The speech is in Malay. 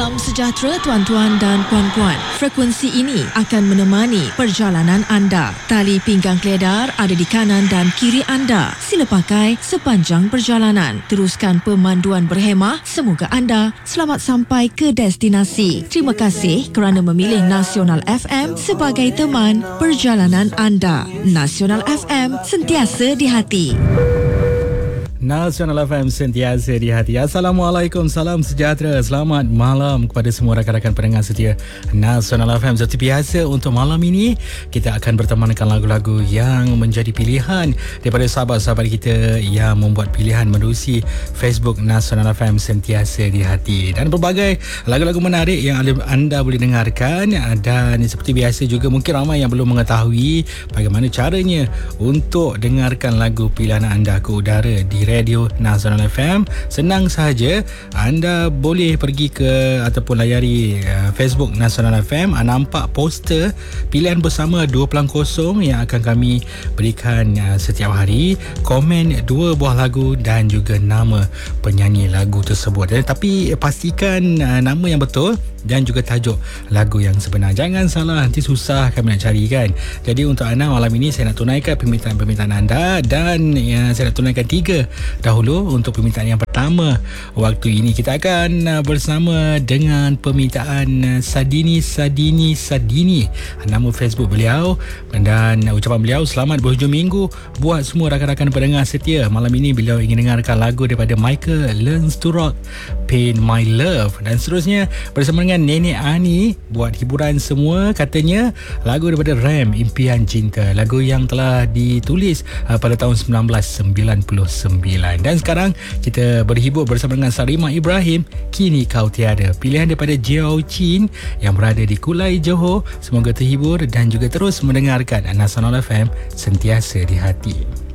Salam sejahtera tuan-tuan dan puan-puan. Frekuensi ini akan menemani perjalanan anda. Tali pinggang keledar ada di kanan dan kiri anda. Sila pakai sepanjang perjalanan. Teruskan pemanduan berhemah. Semoga anda selamat sampai ke destinasi. Terima kasih kerana memilih Nasional FM sebagai teman perjalanan anda. Nasional FM, sentiasa di hati. Nasional FM, sentiasa di hati. Assalamualaikum, salam sejahtera. Selamat malam kepada semua rakan-rakan pendengar setia Nasional FM. Seperti biasa, untuk malam ini kita akan bertemankan lagu-lagu yang menjadi pilihan daripada sahabat-sahabat kita yang membuat pilihan menerusi Facebook Nasional FM, sentiasa di hati. Dan berbagai lagu-lagu menarik yang anda boleh dengarkan. Dan seperti biasa juga, mungkin ramai yang belum mengetahui bagaimana caranya untuk dengarkan lagu pilihan anda ke udara di Radio Nasional FM. Senang sahaja, anda boleh pergi ke ataupun layari Facebook Nasional FM. Nampak poster pilihan bersama 2.0 yang akan kami berikan setiap hari. Komen 2 buah lagu dan juga nama penyanyi lagu tersebut. Tapi pastikan nama yang betul dan juga tajuk lagu yang sebenar. Jangan salah, nanti susah kami nak cari kan. Jadi untuk anda malam ini saya nak tunaikan permintaan anda, dan saya nak tunaikan 3 dahulu. Untuk permintaan yang pertama, waktu ini kita akan bersama dengan permintaan Sadini. Nama Facebook beliau, dan ucapan beliau, selamat berhujung minggu buat semua rakan-rakan pendengar setia. Malam ini beliau ingin dengarkan lagu daripada Michael Learns to Rock, Pain My Love. Dan seterusnya bersama dengan Nenek Ani buat hiburan semua. Katanya lagu daripada Ram, Impian Cinta, lagu yang telah ditulis pada tahun 1999. Dan sekarang kita berhibur bersama dengan Sarima Ibrahim, Kini Kau Tiada, pilihan daripada Jiao Chin yang berada di Kulai Johor. Semoga terhibur dan juga terus mendengarkan Nasional FM, sentiasa di hati.